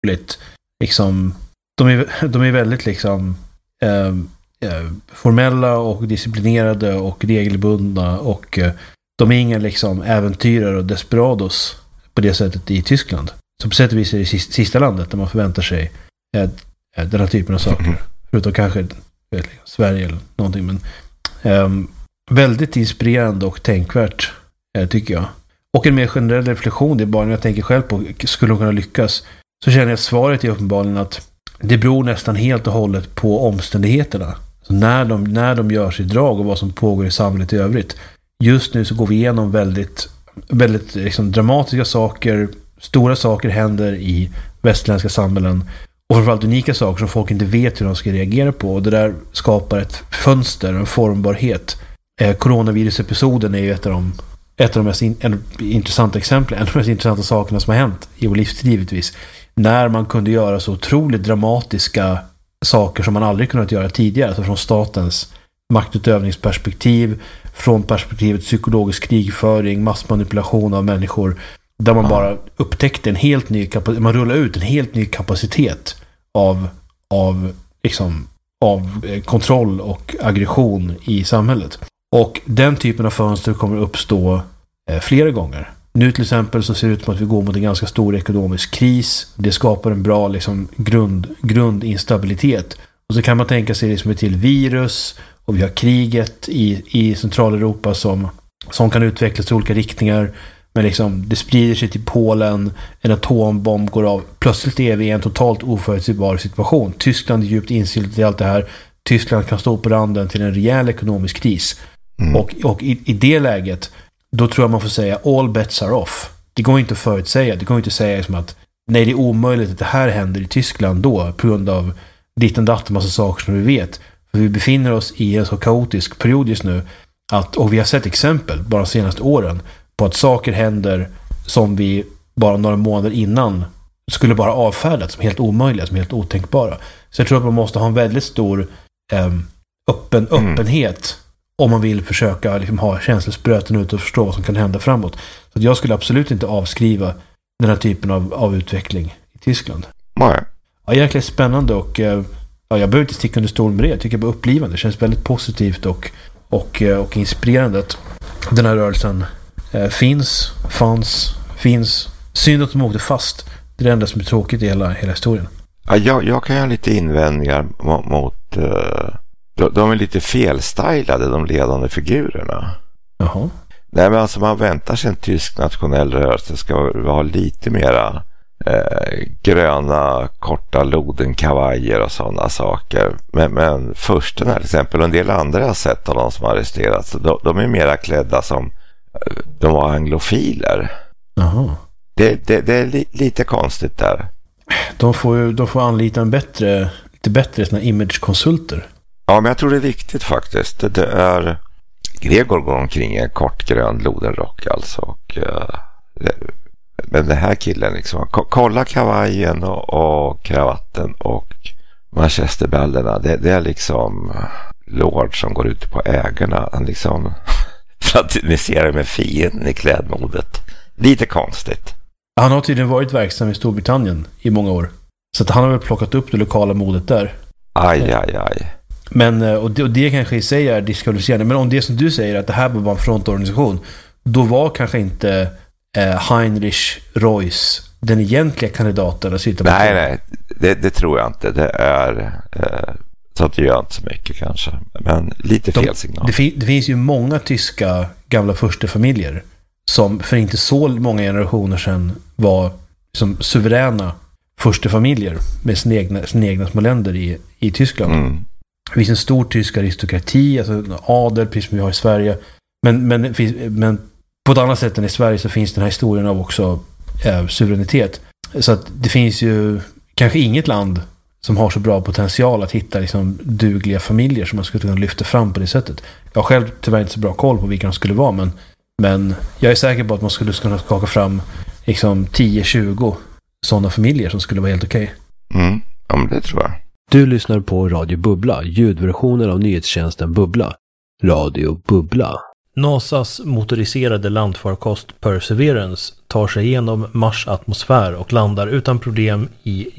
liksom, de är väldigt liksom formella och disciplinerade och regelbundna, och de är inga liksom äventyrare och desperados på det sättet i Tyskland. Så på sätt och vis är det sista landet där man förväntar sig den här typen av saker. Förutom kanske Sverige eller någonting, men väldigt inspirerande och tänkvärt tycker jag. Och en mer generell reflektion, det är bara när jag tänker själv på, skulle de kunna lyckas, så känner jag att svaret är uppenbarligen att det beror nästan helt och hållet på omständigheterna. Så när de gör sitt drag och vad som pågår i samhället i övrigt. Just nu så går vi igenom väldigt, väldigt liksom dramatiska saker, stora saker händer i västerländska samhällen, och framförallt unika saker som folk inte vet hur de ska reagera på, och det där skapar ett fönster, en formbarhet. Coronavirusepisoden är ju ett av de mest intressanta exemplen, en av de mest intressanta sakerna som har hänt i vår livstid givetvis. När man kunde göra så otroligt dramatiska saker som man aldrig kunnat göra tidigare, alltså från statens maktutövningsperspektiv, från perspektivet psykologisk krigföring, massmanipulation av människor, där man bara upptäckte en helt ny man rullar ut en helt ny kapacitet av kontroll och aggression i samhället. Och den typen av fönster kommer att uppstå flera gånger. Nu till exempel så ser det ut som att vi går mot en ganska stor ekonomisk kris. Det skapar en bra liksom grundinstabilitet. Och så kan man tänka sig liksom ett till virus, och vi har kriget i Centraleuropa som kan utvecklas till olika riktningar. Men liksom, det sprider sig till Polen, en atombomb går av. Plötsligt är vi i en totalt oförutsägbar situation. Tyskland är djupt insilt i allt det här. Tyskland kan stå på randen till en rejäl ekonomisk kris. Och i det läget, då tror jag man får säga all bets are off. Det går inte att förutsäga. Det går inte att säga liksom att nej, det är omöjligt att det här händer i Tyskland då, på grund av ditten datten, massa saker som vi vet. För vi befinner oss i en så kaotisk period just nu och vi har sett exempel bara de senaste åren på att saker händer som vi bara några månader innan skulle bara avfärdas som helt omöjliga, som helt otänkbara. Så jag tror att man måste ha en väldigt stor öppenhet om man vill försöka liksom ha känselspröten ut och förstå vad som kan hända framåt. Så jag skulle absolut inte avskriva den här typen av utveckling i Tyskland. Nej. Ja, jäkligt spännande, och jag behöver inte sticka under stol med det. Jag tycker det är bara upplivande. Det känns väldigt positivt och inspirerande att den här rörelsen finns. Synd att de åkte fast. Det är det enda som är tråkigt i hela historien. Ja, jag kan ha lite invändningar mot de är lite felstylade, de ledande figurerna. Jaha. Nej, men alltså man väntar sig en tysk nationell rörelse ska vara lite mera gröna, korta lodenkavajer och sådana saker. Men försten här till exempel, och en del andra jag har sett av de som arresterats, de är mera klädda som de var anglofiler. Jaha. Det är lite konstigt där. De får anlita lite bättre såna imagekonsulter. Ja, men jag tror det är viktigt faktiskt. Det är Gregor går omkring i en kort grön lodenrock alltså, och men den här killen liksom, kolla kavajen och kravatten och manchesterbrallorna, det är liksom Lord som går ut på ägarna. Han liksom fraterniserar med fienden i klädmodet. Lite konstigt. Han har tydligen varit verksam i Storbritannien i många år. Så att han har väl plockat upp det lokala modet där. Aj. Men, och det kanske i sig är diskvalificerande. Men om det som du säger att det här var en frontorganisation, då var kanske inte Heinrich Reuss den egentliga kandidaten att sitta på. Nej, det tror jag inte. Det är så att det gör inte så mycket kanske. Men lite fel signal. Det finns ju många tyska gamla furstefamiljer som för inte så många generationer sedan var som suveräna furstefamiljer med sina egna små länder i Tyskland. Det finns en stor tysk aristokrati, alltså adel, precis som vi har i Sverige. Men på ett annat sätt än i Sverige så finns den här historien av också suveränitet. Så att det finns ju kanske inget land som har så bra potential att hitta liksom dugliga familjer som man skulle kunna lyfta fram på det sättet. Jag har själv tyvärr inte så bra koll på vilka de skulle vara, men jag är säker på att man skulle kunna skaka fram liksom 10-20 sådana familjer som skulle vara helt okej. Ja, men det tror jag. Du lyssnar på Radio Bubbla, ljudversionen av nyhetstjänsten Bubbla. Radio Bubbla. NASAs motoriserade landfarkost Perseverance tar sig igenom Mars atmosfär och landar utan problem i